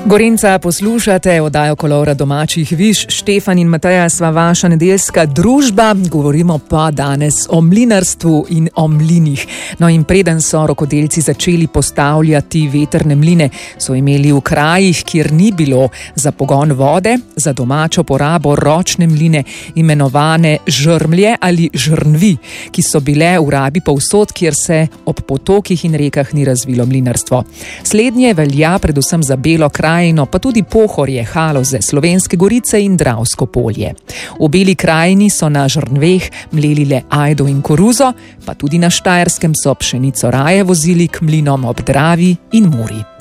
Gorenca poslušate, oddajo Kolovra domačih viš. Štefan in Mateja sva vaša nedeljska družba, govorimo pa danes o mlinarstvu in o mlinih. No in preden so rokodelci začeli postavljati veterne mline, so imeli v krajih, kjer ni bilo za pogon vode, za domačo porabo ročne mline, imenovane žrmlje ali žrnvi, ki so bile v rabi povsod, kjer se ob potokih in rekah ni razvilo mlinarstvo. Slednje velja predvsem za Belo krajino, pa tudi Pohorje, Haloze, Slovenske gorice in Dravsko polje. V Beli krajini so na žrnveh mleli le ajdo in koruzo, pa tudi na Štajerskem so pšenico raje vozili k mlinom ob Dravi in Muri.